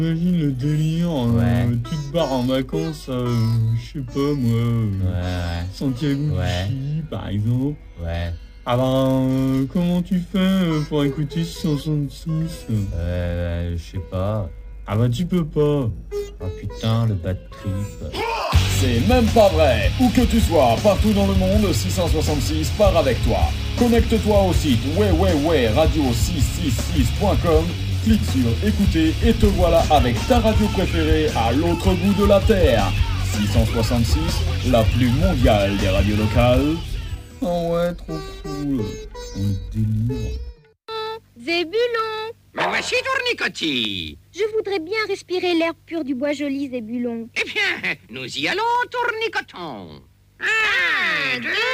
Imagine le délire, Ouais. tu te barres en vacances, je sais pas moi, Ouais, Santiago du ouais. Chili par exemple. ouais. Ah ben, comment tu fais pour écouter 666? Je sais pas. Ah bah tu peux pas. Oh putain, le bad trip. C'est même pas vrai. Où que tu sois, partout dans le monde, 666 part avec toi. Connecte-toi au site radio666.com, clique sur écouter et te voilà avec ta radio préférée à l'autre bout de la terre. 666, la plus mondiale des radios locales. Oh ouais, trop cool. Oh le délire. Zébulon, Me voici, Tournicotti. je voudrais bien respirer l'air pur du bois joli, Zébulon. Eh bien, nous y allons, Tournicoton. Un, deux...